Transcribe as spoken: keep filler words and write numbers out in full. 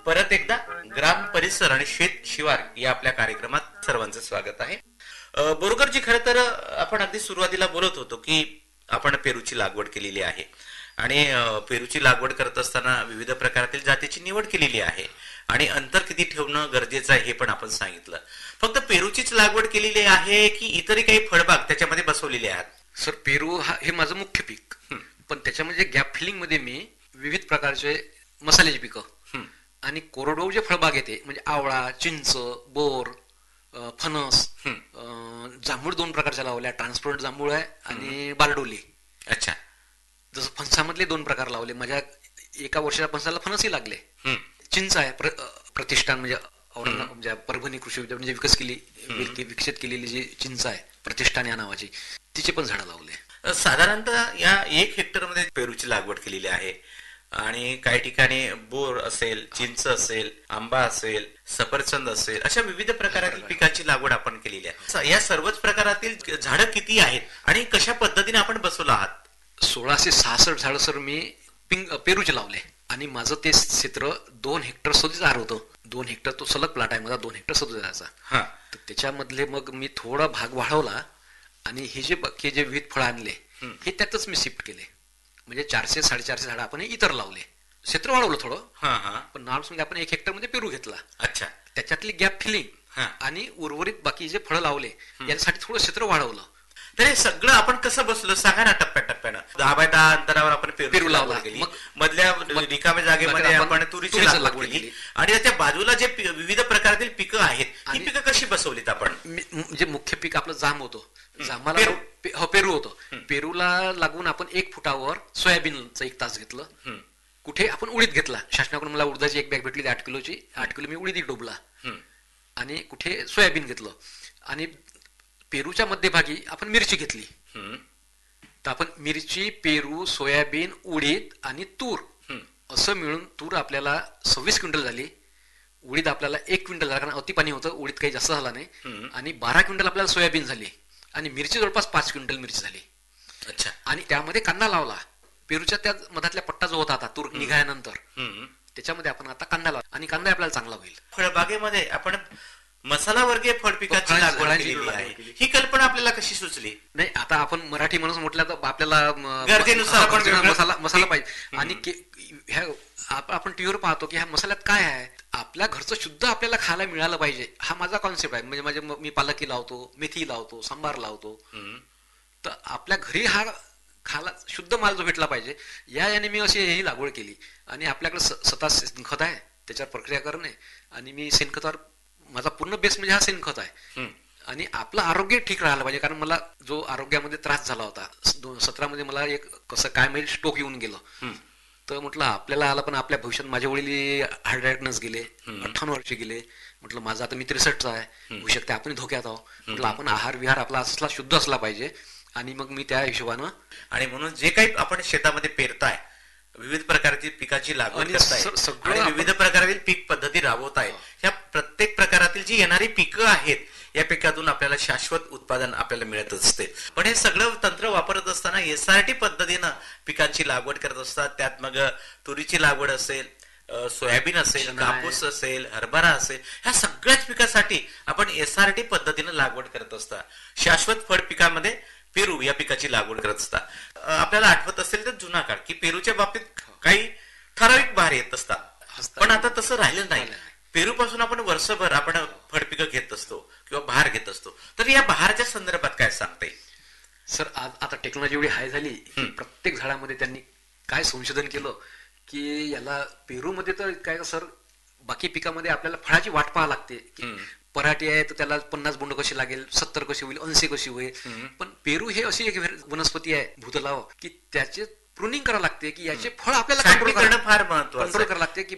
परत एकदा ग्राम परिसर आणि शेत शिवार या आपल्या कार्यक्रमात सर्वांचं स्वागत आहे. अ, बोरकरजी, खरं तर आपण अगदी सुरुवातीला बोलत होतो की आपण पेरूची लागवड केलेली आहे आणि अ, पेरूची लागवड करत असताना विविध प्रकारातील जातीची निवड केलेली आहे आणि अंतर किती ठेवणं गरजेचं आहे हे पण आपण सांगितलं. फक्त पेरूचीच लागवड केलेली आहे की इतरही काही फळबाग त्याच्यामध्ये बसवलेले आहेत? सर, पेरू हा हे माझं मुख्य पीक, पण त्याच्यामध्ये गॅप फिलिंग मध्ये मी विविध प्रकारचे मसाल्याची पिकं आणि कोरडवाहू जे फळबाग येते म्हणजे आवळा, चिंच, बोर, अ, फणस, अ, जांभूळ दोन प्रकारच्या लावल्या. ट्रान्सपरंट जांभूळ आहे आणि बारडोली. अच्छा. जसं फणसामधले दोन प्रकार लावले. माझ्या एका वर्षाला फणसाला फणसही लागले. चिंच आहे, प्र, अ, प्रतिष्ठान म्हणजे औरंगाबाद म्हणजे परभणी कृषी विद्यापीठ म्हणजे विकस केली व्यक्ती विकसित केलेली जी चिंच आहे प्रतिष्ठान या नावाची, तिचे पण झाडं लावले. साधारणतः या एक हेक्टर मध्ये पेरूची लागवड केलेली आहे आणि काही ठिकाणी बोर असेल, चिंच असेल, आंबा असेल, सफरचंद असेल, अशा विविध प्रकारातील पिकाची लागवड आपण केलेली आहे. या सर्वच प्रकारातील झाडं किती आहेत आणि कशा पद्धतीने आपण बसवलं आहात? सोळाशे सहासष्ट झाडं सर मी पिंक पेरूचे लावले आणि माझं ते क्षेत्र दोन हेक्टर सदुजार होतं. दोन हेक्टर तो सलग प्लॉट आहे माझा, दोन हेक्टर सदुजारचा. तर त्याच्यामधले मग मी थोडा भाग वाढवला आणि हे जे बाकी जे विविध फळं आणले हे त्यातच मी शिफ्ट केले. म्हणजे चारशे साडेचारशे झाडं आपण इतर लावले. क्षेत्र वाढवलं थोडं, पण नाव समजा आपण एक हेक्टर मध्ये पेरू घेतला. अच्छा. त्याच्यातली गॅप फिलिंग आणि उर्वरित बाकी जे फळं लावले यासाठी थोडं क्षेत्र वाढवलं. तर हे सगळं आपण कसं बसलो सांगा ना टप्प्याटप्प्यानं. दहा बाय दहा अंतरावर आपण पेरू लावला गेली, मधल्या रिकाम्या जागेमध्ये आपण तुरीची लागवड केली आणि त्याच्या बाजूला जे विविध प्रकारातील पिकं आहेत ही पिकं कशी बसवलीत आपण? जे मुख्य पीक आपलं जाम होतं, जांभाला हो पेरू होतं. पेरूला लागून आपण एक फुटावर सोयाबीनचं एक तास घेतलं. कुठे आपण उडीद घेतला. शासनाकडून मला उडदाची एक बॅग भेटली आठ किलोची. आठ किलो मी उडीद डोबला आणि कुठे सोयाबीन घेतलं आणि पेरूच्या मध्यभागी आपण मिरची घेतली. तर आपण मिरची, पेरू, सोयाबीन, उडीद आणि तूर असं मिळून तूर आपल्याला सव्वीस क्विंटल झाली. उडीद आपल्याला एक क्विंटल झाला, कारण अति पाणी होतं, उडीद काही जास्त झाला नाही. आणि बारा क्विंटल आपल्याला सोयाबीन झाली आणि मिरची जवळपास पाच क्विंटल मिरची झाली. अच्छा. आणि त्यामध्ये कांदा लावला. पेरूच्या त्या मधातल्या पट्टा जो होता आता तूर निघाल्यानंतर त्याच्यामध्ये आपण आता कांदा लावला आणि कांदा आपल्याला चांगला होईल. फळबागेमध्ये आपण मसाला वर्गीय फळ पिकाची लागवड केलेली आहे. ही कल्पना आपल्याला कशी सुचली? नाही, आता आपण मराठी माणूस म्हटलं तर आपल्याला गरजेनुसार आपण मसाला मसाला पाहिजे. आणि ह्या आपण टीव्हीवर पाहतो की ह्या मसाल्यात काय आहे. आपल्या घरचं शुद्ध आपल्याला खायला मिळालं पाहिजे, हा माझा कॉन्सेप्ट आहे. म्हणजे माझे मी पालकी लावतो, मेथी लावतो, सांबार लावतो. तर आपल्या घरी हा खायला शुद्ध माल जो भेटला पाहिजे या याने मी अशी ही लागवड केली. आणि आपल्याकडे स्वतः शेणखत आहे, त्याच्यावर प्रक्रिया करणे आणि मी शेणखतावर माझा पूर्ण बेस म्हणजे हा शेणखत आहे. आणि आपलं आरोग्य ठीक राहायला पाहिजे, कारण मला जो आरोग्यामध्ये त्रास झाला होता दोन सतरा मध्ये मला एक कसं काय माहिती स्ट्रोक येऊन गेलं. तर म्हटलं आपल्याला आला, पण आपल्या भविष्यात माझे वडील हार्ट अटॅकनंच गेले, अठ्ठावन्न वर्षे गेले. म्हटलं माझं आता मी त्रेसष्टचा आहे, होऊ शकते आपण धोक्यात आहोत. म्हटलं आपण आहार विहार आपला असला शुद्ध असला पाहिजे. आणि मग मी त्या हिशोबानं आणि म्हणून जे काही आपण शेतामध्ये पेरताय, विविध प्रकारची पिकाची लागवड करताय, सगळं विविध प्रकारातील पीक पद्धती राबवताय, ह्या प्रत्येक प्रकारातील जी येणारी पिकं आहेत या पिकातून आपल्याला शाश्वत उत्पादन आपल्याला मिळत असते. पण हे सगळं तंत्र वापरत असताना एसआरटी पद्धतीनं पिकांची लागवड करत असतात. त्यात मग तुरीची लागवड असेल, सोयाबीन असेल, कापूस असेल, हरभरा असेल, ह्या सगळ्याच पिकासाठी आपण एसआरटी पद्धतीनं लागवड करत असतात. शाश्वत फळ पिकामध्ये पेरू या पिकाची लागवड करत असतात. आपल्याला आठवत असेल तर जुना काळ की पेरूच्या बाबतीत काही ठराविक बहार येत असतात, पण आता तसं राहिलं नाही. पेरू पासून आपण वर्षभर आपण फळपिकं घेत असतो किंवा बहार घेत असतो. तर या बहारच्या संदर्भात काय सांगता येईल? सर, आज आता टेक्नॉलॉजी एवढी हाय झाली की प्रत्येक झाडामध्ये त्यांनी काय संशोधन केलं की याला पेरूमध्ये तर काय सर, बाकी पिकामध्ये आपल्याला फळाची वाट पाहावी लागते की पराठी आहे तर त्याला पन्नास बोंड कशी लागेल, सत्तर कशी होईल, ऐंशी कशी होईल. पण पेरू हे अशी एक वनस्पती आहे भूतलाव की त्याचे प्रुनिंग करावं लागते की याचे फळ आपल्याला कंट्रोल करणं फार महत्त्वाचं कंट्रोल करावं लागते की